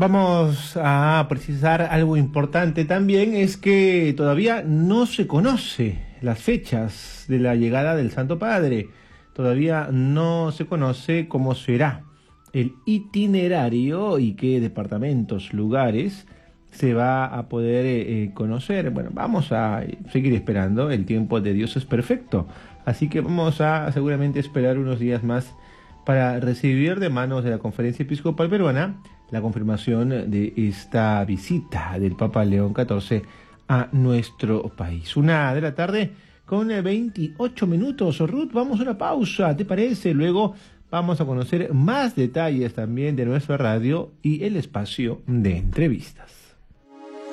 Vamos a precisar algo importante también, es que todavía no se conoce las fechas de la llegada del Santo Padre. Todavía no se conoce cómo será el itinerario y qué departamentos, lugares se va a poder conocer. Bueno, vamos a seguir esperando. El tiempo de Dios es perfecto. Así que vamos a seguramente esperar unos días más para recibir de manos de la Conferencia Episcopal Peruana la confirmación de esta visita del Papa León XIV a nuestro país. 1:00 p.m. con 28 minutos. Ruth, vamos a una pausa, ¿te parece? Luego vamos a conocer más detalles también de nuestra radio y el espacio de entrevistas.